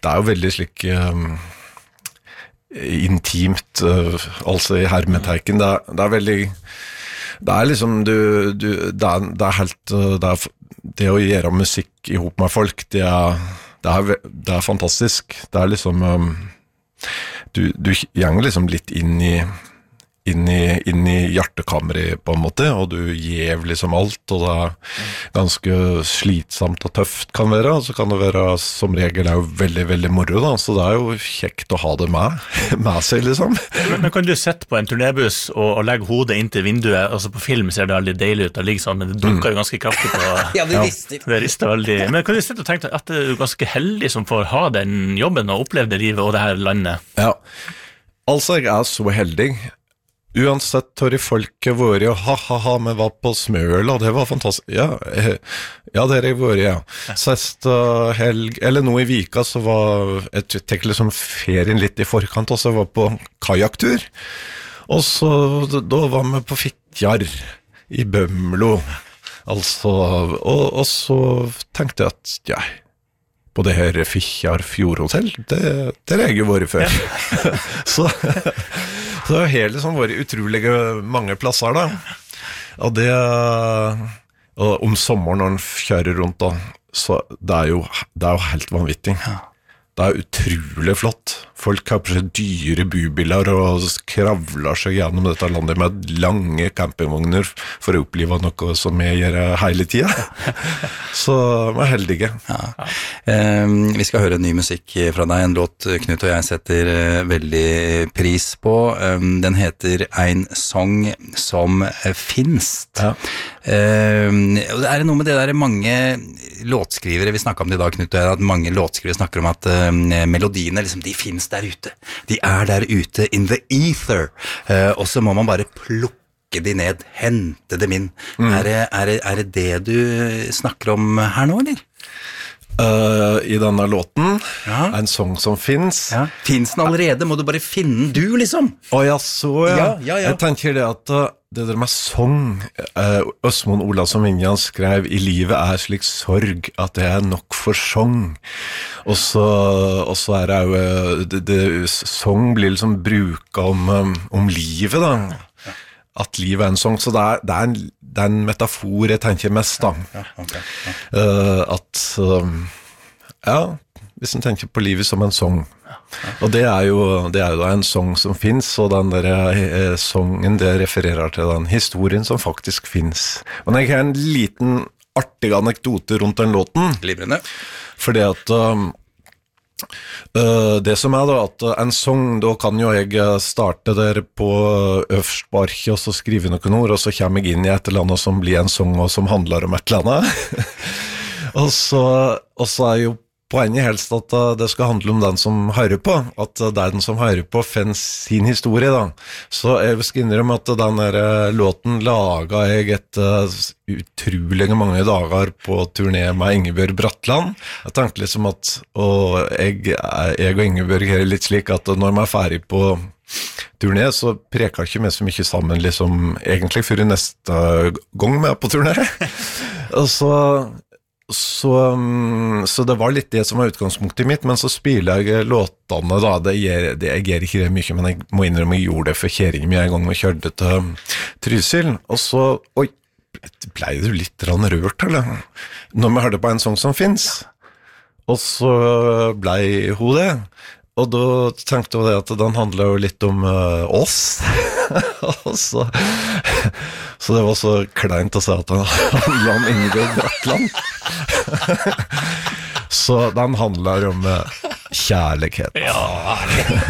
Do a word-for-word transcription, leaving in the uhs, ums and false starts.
det er jo veldig slik um, intimt, uh, altså i hermeteiken, det er, det er veldig, det er liksom, du, du, det, er, det er helt, uh, det, er, det å gjøre musikk ihop med folk, det er, det er, det er fantastisk, det er liksom, um, du, du gjenger liksom litt inn i, inn i, inn i hjertekammeret på en måte, og du gjev liksom alt, og det er ganske slitsomt og tøft kan være, og så kan det være som regel er jo veldig, veldig moro da, så det er jo kjekt å ha det med, med seg liksom. Men, men kan du sette på en turnébuss og, og legge hodet inn til vinduet, altså på film ser det veldig deilig ut, det ligger sånn, men det dunker jo ganske kraftig på. Ja, det rister. Det rister veldig. Men kan du sette og tenke at det er ganske heldig som får ha den jobben og oppleve det livet og det her landet? Ja, altså jeg er så heldig. Uansett har i folket vært og ha-ha-ha, men var på Smøla, det var fantastisk. Ja, ja det har jeg vært, ja. Sest uh, helg, eller nå i vika, så var jeg tenker liksom ferien litt i forkant, og så var jeg på kajaktur. Og så, da var vi på Fitjar i Bømlo. Altså, og, og så tenkte jeg at, ja, på det her Fitjar Fjordhotell, det, det har jeg jo vært før. Ja. så... Så det har hele liksom vært utrolig mange plasser da, og det, og om sommeren når den kjører rundt da, så det er jo, det er jo helt vanvittig. Det er utrolig flott. Folk har på seg dyre bubiler og kravler seg gjennom dette landet med lange campingvogner for å oppleve noe som vi gjør hele tiden. Så vi er heldige. Ja. Um, vi skal høre ny musikk fra deg, en låt Knut og jeg setter uh, veldig pris på. Um, den heter Ein Song som finst. Ja. Um, og det er noe med det der mange låtskrivere, vi snakket om det i dag, Knut, er at mange låtskrivere snakker om at um, melodiene, liksom, de finnes der ute. De er der ute in the ether. Uh, og så må man bare plukke de ned, hente dem inn. Mm. Er, det, er, det, er det det du snakker om her nå, eller? Uh, I denne låten, ja. En sang som finnes. Ja. Finnes den allerede? Må du bare finne den du, liksom? Å ja, så ja. Ja, ja, ja. Jeg tenker det at uh, det der med sång, uh, Øsmond Olavsson Vinjan skrev, i livet er slik sorg at det er nok for sång. Og så, og så er det jo, det, det, sång blir liksom bruket om, um, om livet da. Ja. At livet er en sång, så det er, det er, en, det er en metafor jeg tenker mest da. Ja, okay, ja. Uh, at, um, ja, hvis en tenker på livet som en sång. Ja, ja. Og det er jo, det er jo en sång som finnes, og den der eh, sången, det refererer til den historien som faktisk finnes. Og jeg har en liten artig anekdote rundt den låten. Librende. Fordi at... Um, Uh, det som er da at uh, en sang, da kan jo jeg starte der på uh, øverst på arket og så skrive noen ord, og så kommer jeg inn i et eller annet som blir en sang og som handler om et eller annet. og, så, og så er jo poenget helst at uh, det skal handle om den som hører på, at uh, det er den som hører på finnes sin historie da. Så jeg skal innrømme at uh, den der uh, låten laget jeg et uh, utrolig mange dager på turné med Ingebjørg Bratland. Jeg tenkte liksom at, og jeg, jeg og Ingebjørg er litt slik at når man er ferdig på turné, så preker ikke vi så mye sammen liksom, egentlig for neste gang vi er på turné. og så Så, så det var litt det som var utgangspunktet mitt, men så spiller jeg låtene da, det gjør, det, jeg gjør ikke det mye, men jeg må innrømme jeg gjorde det for kjeringen min en gang vi kjørte til Trysil, og så, oi, ble du litt rørt, eller? Når vi hørte på en sang som finnes, og så ble hun det, og da tenkte jeg at den handler jo litt om uh, oss, og så... Så det var så kleint å si at den handler om Ingebjørg Bratland. så den handler om kjærlighet. Ja.